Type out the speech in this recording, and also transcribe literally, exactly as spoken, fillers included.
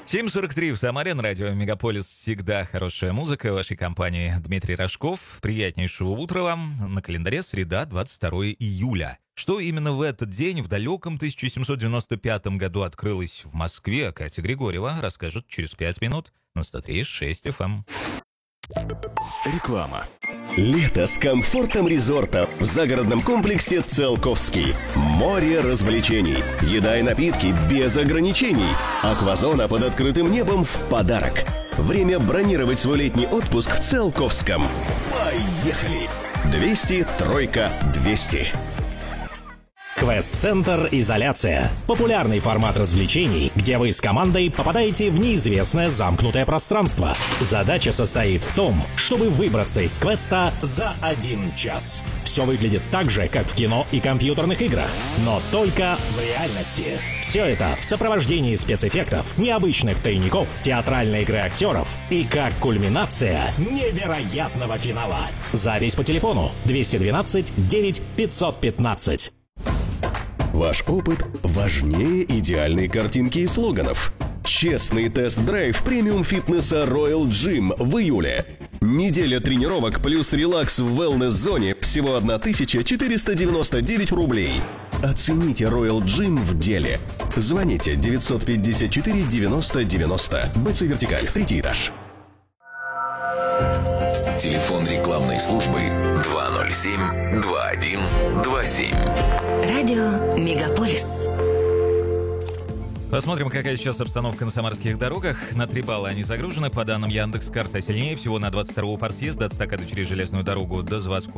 семь сорок три в Самаре, на радио «Мегаполис» всегда хорошая музыка. В вашей компании Дмитрий Рожков. Приятнейшего утра вам. На календаре среда, двадцать второе июля. Что именно в этот день, в далеком тысяча семьсот девяносто пятом году открылось в Москве, Катя Григорьева расскажет через пять минут на сто три и шесть эф эм. Реклама. Лето с комфортом резорта в загородном комплексе «Циолковский». Море развлечений, еда и напитки без ограничений. Аквазона под открытым небом в подарок. Время бронировать свой летний отпуск в Циолковском. Поехали! двести, тройка, двести. Квест-центр «Изоляция». Популярный формат развлечений, где вы с командой попадаете в неизвестное замкнутое пространство. Задача состоит в том, чтобы выбраться из квеста за один час. Все выглядит так же, как в кино и компьютерных играх, но только в реальности. Все это в сопровождении спецэффектов, необычных тайников, театральной игры актеров и, как кульминация, невероятного финала. Запись по телефону двести двенадцать девять пятьсот пятнадцать. Ваш опыт важнее идеальной картинки и слоганов. Честный тест-драйв премиум-фитнеса Royal Gym в июле. Неделя тренировок плюс релакс в wellness-зоне всего тысяча четыреста девяносто девять рублей. Оцените Royal Gym в деле. Звоните девятьсот пятьдесят четыре девяносто девяносто. БЦ Вертикаль, третий этаж. Телефон рекламной службы два ноль семь два один два семь. Радио «Мегаполис». Посмотрим, какая сейчас обстановка на самарских дорогах. На три балла они загружены. По данным Яндекс.Карта, сильнее всего на двадцать второго парсъезда от стакады через железную дорогу до заводского.